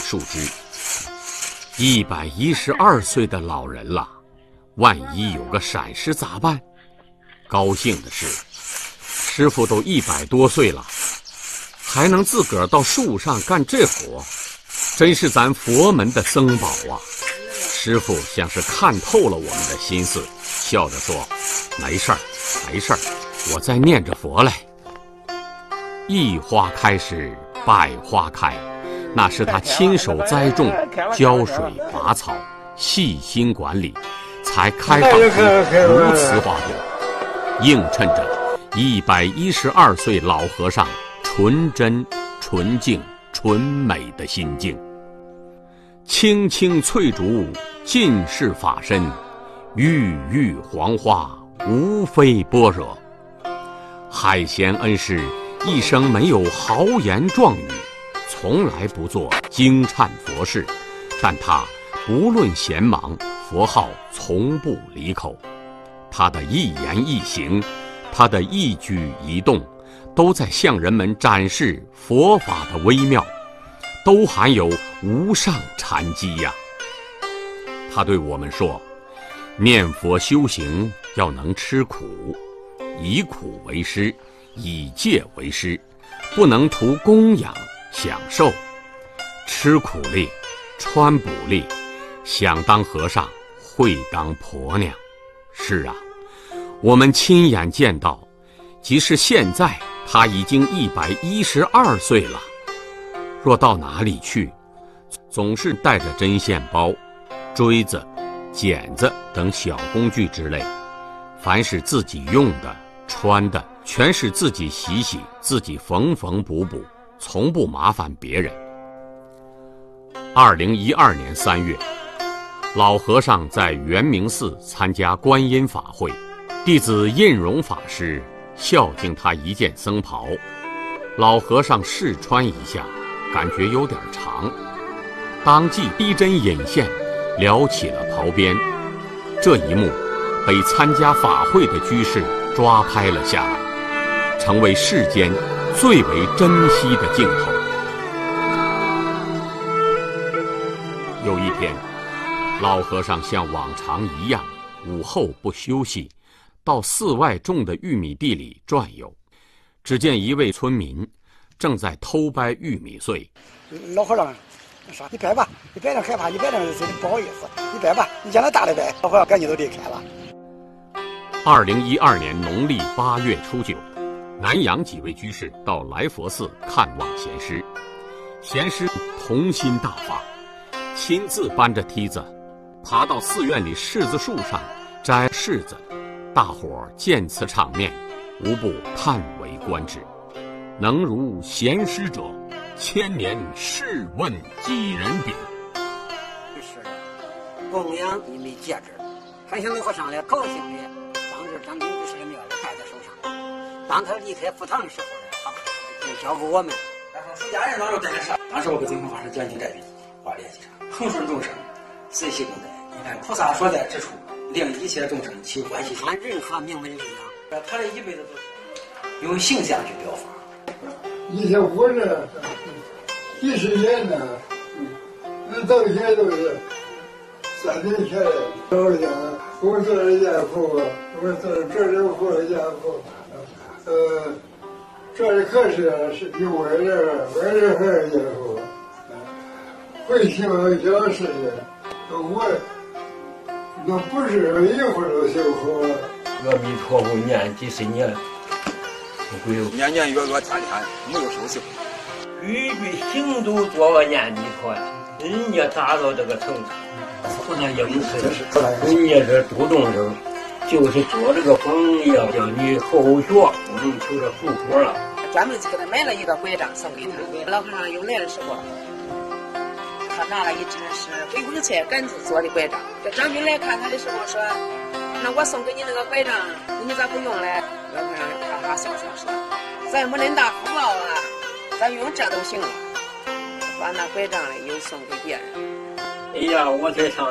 树枝。112岁的老人了，万一有个闪失咋办？高兴的是，师傅都100多岁了，还能自个儿到树上干这活，真是咱佛门的僧宝啊！师傅像是看透了我们的心思，笑着说：“没事儿，没事儿，我在念着佛嘞。”一花开时百花开，那是他亲手栽种、浇水拔草、细心管理，才开放出如此花朵，映衬着112岁老和尚纯真、纯净、纯美的心境。青青翠竹尽是法身，郁郁黄花无非般若。海贤恩师一生没有豪言壮语，从来不做惊颤佛事，但他不论闲忙，佛号从不离口。他的一言一行，他的一举一动，都在向人们展示佛法的微妙，都含有无上禅机呀。他对我们说，念佛修行要能吃苦，以苦为师，以戒为师，不能图供养享受，吃苦力，穿补力，想当和尚会当婆娘。是啊，我们亲眼见到，即使现在他已经112岁了，若到哪里去，总是带着针线包、锥子、剪子等小工具之类，凡是自己用的、穿的，全是自己洗洗，自己缝缝补补，从不麻烦别人。2012年3月，老和尚在圆明寺参加观音法会，弟子印荣法师孝敬他一件僧袍，老和尚试穿一下，感觉有点长，当即逼针引线，撩起了袍边。这一幕被参加法会的居士抓拍了下来，成为世间最为珍惜的镜头。有一天，老和尚像往常一样，午后不休息，到寺外种的玉米地里转悠。只见一位村民正在偷掰玉米穗。 老和尚说：“你掰吧，你掰点害怕，你掰点不好意思，你掰吧，你将来大的掰。”老和尚赶紧都离开了。 2012年农历8月初9，南阳几位居士到来佛寺看望贤师，贤师童心大发，亲自搬着梯子爬到寺院里柿子树上摘柿子，大伙儿见此场面，无不叹为观止。能如贤师者，千年试问几人比？ 是供养玉米戒指，看见老和尚来高兴的，当时张炳居士的庙也戴在手上。当他离开佛堂的时候呢，就交给我们。 然后出家人当时在那上，当时我给净空法师讲经摘笔，画联系上，恒顺众生，随喜共待。你看菩萨所在之处，令一切众生起欢喜心。 按任何名门力量， 他这一辈子都是用形象去表法。 以前活着几十年呢，那到现在都是3年前的。我讲，我做了家父，我做了这里活家父，这里可是比我这还是家父，会听讲事的，我那不是一会儿都修好了。 阿弥陀佛念几十年。 年年月月天天没有休息， 句句行都做个念弥陀，人家达到这个程度，不能应试，人家是度众生，就是做这个榜样，叫你后学能求着福果了。 专门给他买了一个拐杖送给他，老和尚有来的时候，他拿了一只是回光菜杆子做的拐杖。这张兵来看他的时候说：“那我送给你那个拐杖，你咋不用嘞？”老和尚哈哈笑笑说：“咱没恁大福报啊，咱用这都行了。”把那拐杖嘞又送给别人。 哎呀，我在上